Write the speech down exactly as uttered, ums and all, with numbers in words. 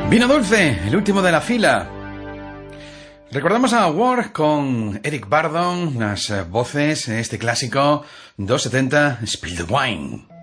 Vino dulce, el último de la fila. Recordamos a War con Eric Burdon, las voces, este clásico, doscientos setenta, Spill the Wine.